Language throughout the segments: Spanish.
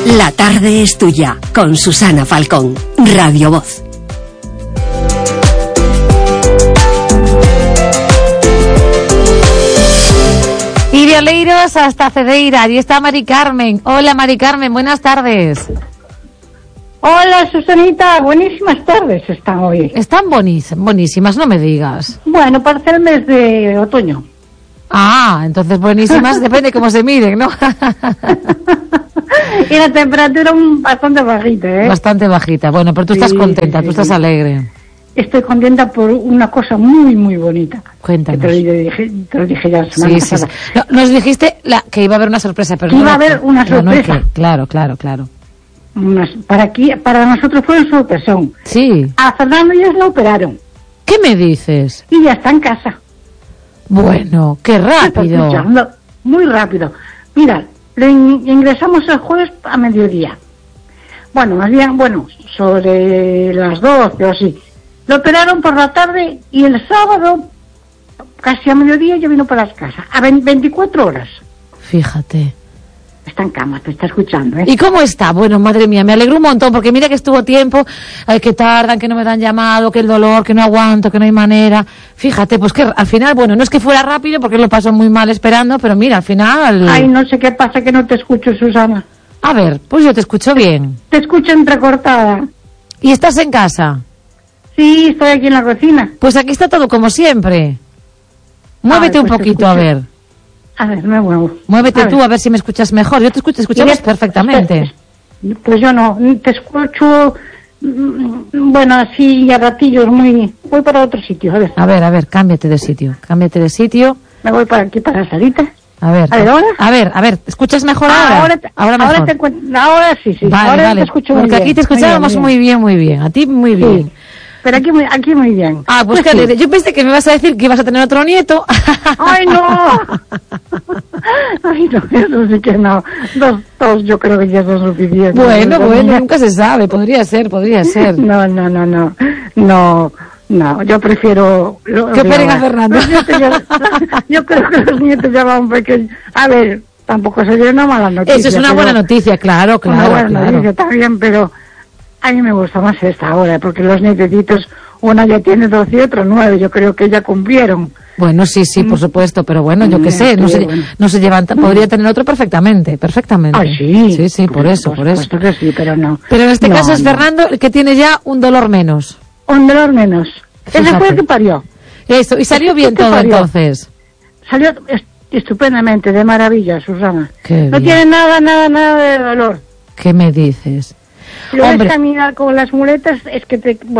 La tarde es tuya, con Susana Falcón, Radio Voz. Y de Oleiros hasta Cedeira, allí está Mari Carmen. Hola Mari Carmen, buenas tardes. Hola Susanita, buenísimas tardes están hoy. Están buenísimas, no me digas. Bueno, para ser el mes de otoño. Ah, entonces buenísimas, depende cómo se miren, ¿no? Y la temperatura bastante bajita, ¿eh? Bastante bajita, bueno, pero tú estás contenta, sí, tú estás alegre. Estoy contenta por una cosa muy, muy bonita. Cuéntanos. Te lo dije ya la semana pasada. Sí. No, nos dijiste que iba a haber una sorpresa, pero iba a haber una sorpresa. Claro. Para nosotros fue una sorpresón. Sí. A Fernando ya la operaron. ¿Qué me dices? Y ya está en casa. Bueno, qué rápido. Muy rápido. Mira, le ingresamos el jueves a mediodía. Bueno, más bien, sobre las 12 o así. Lo operaron por la tarde y el sábado, casi a mediodía, yo vino para las casas. A 24 horas. Fíjate. Está en cama, te está escuchando, ¿eh? ¿Y cómo está? Bueno, madre mía, me alegro un montón, porque mira que estuvo tiempo, que tardan, que no me dan llamado, que el dolor, que no aguanto, que no hay manera. Fíjate, pues que al final, bueno, no es que fuera rápido, porque lo pasó muy mal esperando, pero mira, al final... Ay, no sé qué pasa, que no te escucho, Susana. A ver, pues yo te escucho bien. Te escucho entrecortada. ¿Y estás en casa? Sí, estoy aquí en la cocina. Pues aquí está todo como siempre. Muévete un poquito, a ver. A ver, me muevo. Muévete tú, a ver si me escuchas mejor. Yo te escuchamos perfectamente. Pues yo no, te escucho, así a ratillos voy para otro sitio, a ver. A ver, cámbiate de sitio. Me voy para aquí, para la salita. A ver, ¿ahora? A ver, ¿te escuchas mejor ahora? Ahora sí. Vale, ahora te escucho muy bien. Porque aquí te escuchábamos muy bien. A ti muy bien. Sí. Pero aquí muy bien. Ah, pues sí. Yo pensé que me ibas a decir que ibas a tener otro nieto. ¡Ay, no! Eso sí que no. Dos yo creo que ya son suficientes. Bueno, nunca se sabe. Podría ser. No, yo prefiero... Que operen a Fernando. Yo creo que los nietos ya van pequeños. A ver, tampoco sería una mala noticia. Eso es una buena noticia, claro. Una buena noticia también, pero... A mí me gusta más esta hora, porque los nietecitos, una ya tiene 12 y otro 9, yo creo que ya cumplieron. Bueno, sí, por supuesto, pero bueno, yo qué sé, no se llevan, podría tener otro perfectamente. Ah, sí. Sí, por eso. Que sí, pero no. Pero en este caso es Fernando el que tiene ya un dolor menos. Un dolor menos. Fíjate. Ese fue el que parió. Eso, y salió bien todo entonces. Salió estupendamente, de maravilla, Susana. No tiene nada de dolor. ¿Qué me dices? Lo ves caminar con las muletas, esto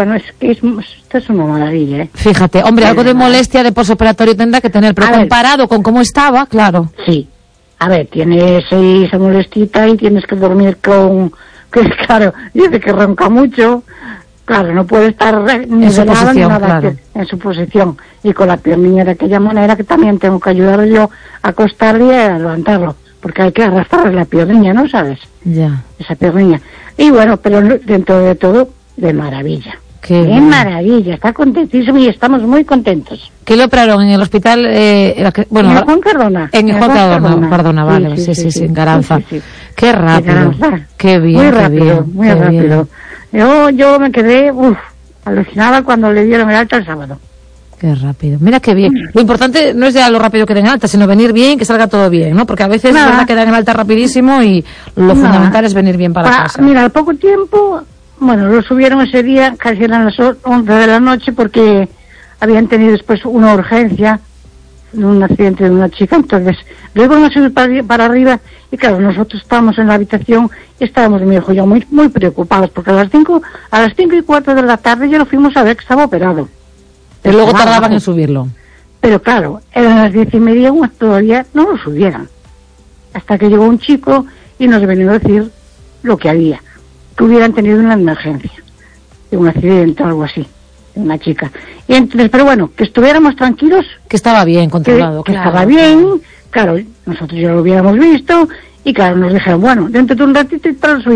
es una maravilla, ¿eh? Fíjate, hombre, algo de molestia de posoperatorio tendrá que tener, pero comparado con cómo estaba, claro. Sí. A ver, tienes esa molestita y tienes que dormir claro, dice que ronca mucho, claro, no puede estar ni de lado ni nada, en su posición. Y con la piernilla de aquella manera que también tengo que ayudar yo a acostarle y a levantarlo, porque hay que arrastrar la piernilla, ¿no sabes? Ya. Esa piernilla. Y bueno, pero dentro de todo, de maravilla. Qué maravilla, está contentísimo y estamos muy contentos. ¿Qué lo operaron en el hospital? En el Juan Cardona. En el Juan Cardona, vale, sí, en Garanza. Sí. Qué rápido, qué bien, muy rápido. Yo me quedé alucinada cuando le dieron el alta el sábado. Qué rápido. Mira qué bien. Lo importante no es ya lo rápido que den alta, sino venir bien, que salga todo bien, ¿no? Porque a veces es verdad que dan alta rapidísimo y lo fundamental es venir bien para casa. Mira, al poco tiempo, lo subieron ese día, casi eran las 11 de la noche, porque habían tenido después una urgencia, un accidente de una chica, entonces luego nos subir para arriba y claro, nosotros estábamos en la habitación y estábamos mi hijo y yo muy preocupados, porque a las 5:15 de la tarde ya lo fuimos a ver que estaba operado. Pero luego tardaban en subirlo. Pero claro, eran las 10:30, todavía no lo subieran. Hasta que llegó un chico y nos venía a decir lo que había. Que hubieran tenido una emergencia, de un accidente o algo así, de una chica. Y entonces, pero bueno, que estuviéramos tranquilos. Que estaba bien controlado. Que estaba bien, claro, nosotros ya lo hubiéramos visto. Y claro, nos dijeron, dentro de un ratito y tal lo subimos.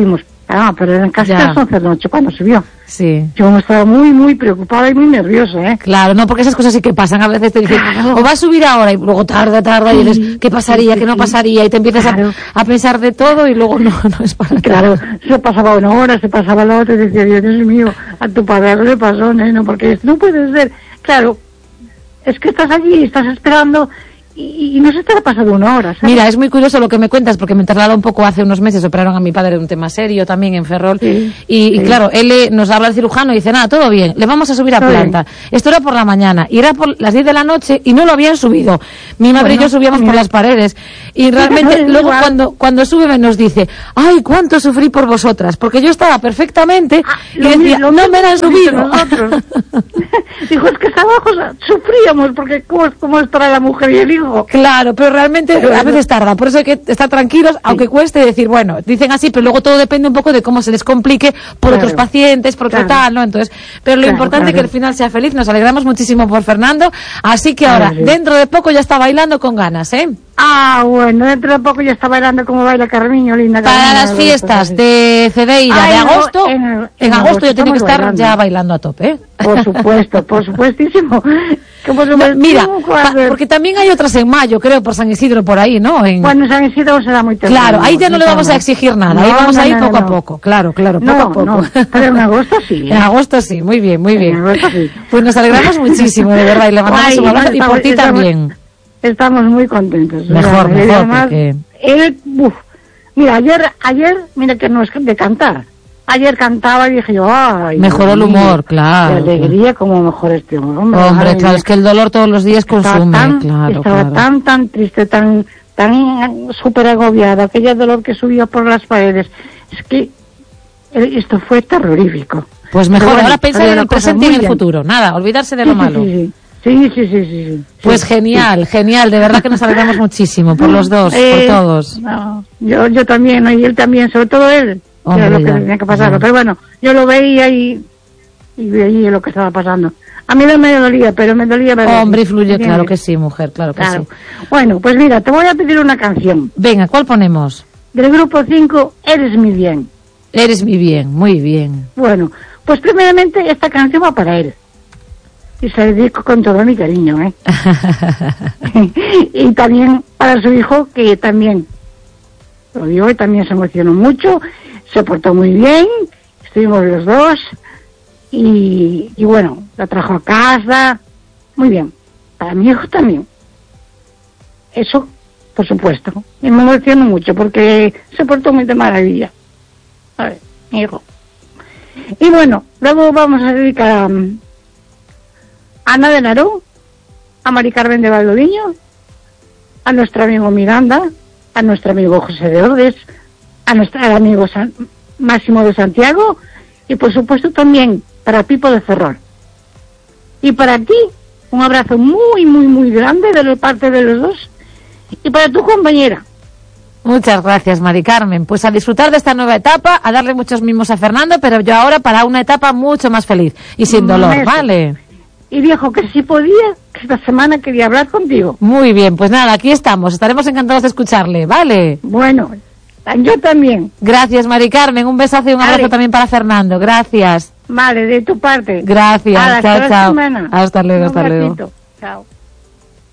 pero eran casi las 11 de la noche cuando subió. Sí. Yo estaba muy, muy preocupada y muy nerviosa, ¿eh? Claro, no, porque esas cosas sí que pasan. A veces te dicen, o va a subir ahora, y luego tarda, y dices, ¿qué pasaría, qué no pasaría? Y te empiezas a pensar de todo y luego no es para Claro, se pasaba una hora, se pasaba la otra y decía, Dios mío, a tu padre algo le pasó, ¿no? Porque no puede ser. Claro, es que estás allí, estás esperando y no se te ha pasado una hora, ¿sabes? Mira, es muy curioso lo que me cuentas, porque me traslado un poco hace unos meses, operaron a mi padre de un tema serio también en Ferrol, y claro, él nos habla el cirujano y dice, nada, todo bien, le vamos a subir a planta. Esto era por la mañana, y era por las 10 de la noche, y no lo habían subido. Mi madre y yo subíamos por las paredes, y realmente luego cuando sube nos dice, ay, cuánto sufrí por vosotras, porque yo estaba perfectamente, y decía, no me la han subido. Dijo, es que abajo sufríamos, porque ¿cómo es para la mujer y el hijo? Claro, pero realmente a veces tarda, por eso hay que estar tranquilos, aunque cueste decir, bueno, dicen así, pero luego todo depende un poco de cómo se les complique por otros pacientes, por otro tal, ¿no? Entonces, pero lo importante es que el final sea feliz. Nos alegramos muchísimo por Fernando, así que ahora, dentro de poco ya está bailando con ganas, ¿eh? Bueno, dentro de poco ya está bailando como baila Carmiño, linda. Para las fiestas de Cedeira de agosto, en agosto yo tengo que estar ya bailando a tope, ¿eh? Por supuestísimo. Mira, porque también hay otras en mayo, creo, por San Isidro, por ahí, ¿no? Bueno, San Isidro será muy temprano. Claro, ahí ya no le vamos a exigir nada, ahí vamos a ir poco a poco, claro, poco a poco. Pero en agosto sí. En agosto sí, muy bien. En agosto sí. Pues nos alegramos muchísimo, de verdad, y le mandamos un abrazo, y por ti también. Estamos muy contentos. Mejor, además, porque... Mira, ayer, mira que no es de cantar. Ayer cantaba y dije yo, ay... Mejoró el humor, claro. De alegría como mejor este hombre. Hombre, claro, es que el dolor todos los días consume, Estaba tan triste, tan súper agobiada, aquel dolor que subió por las paredes. Es que esto fue terrorífico. Pues mejor, ahora pensar en el presente y en el futuro. Nada, olvidarse de lo malo. Sí. Pues genial, de verdad que nos alegramos muchísimo por los dos, por todos. No, yo también, y él también, sobre todo él. Hombre, era lo que tenía que pasar, pero bueno, yo lo veía y veía lo que estaba pasando. A mí no me dolía, pero me dolía ver. Hombre, influye, claro que sí, mujer, claro que sí. Bueno, pues mira, te voy a pedir una canción. Venga, ¿cuál ponemos? Del grupo 5, Eres mi bien. Eres mi bien, muy bien. Bueno, pues primeramente esta canción va para él. Y se la dedico con todo mi cariño, ¿eh? Y también para su hijo, que también lo vio y también se emocionó mucho, se portó muy bien, estuvimos los dos, y bueno, la trajo a casa, muy bien. Para mi hijo también. Eso, por supuesto. Y me emocionó mucho porque se portó muy de maravilla. A ver, mi hijo. Y bueno, luego vamos a dedicar a Ana de Naró, a Mari Carmen de Valdoviño, a nuestro amigo Miranda, a nuestro amigo José de Ordes, a nuestro amigo Máximo de Santiago, y por supuesto también para Pipo de Ferrol. Y para ti, un abrazo muy, muy, muy grande de parte de los dos, y para tu compañera. Muchas gracias, Mari Carmen. Pues a disfrutar de esta nueva etapa, a darle muchos mimos a Fernando, pero yo ahora para una etapa mucho más feliz y sin dolor, ¿vale? Y dijo que si podía, que esta semana quería hablar contigo. Muy bien, pues nada, aquí estamos. Estaremos encantados de escucharle, ¿vale? Bueno, yo también. Gracias, Mari Carmen. Un besazo y un abrazo también para Fernando. Gracias. Vale, de tu parte. Gracias. Chao. Semana. Hasta luego. Chao.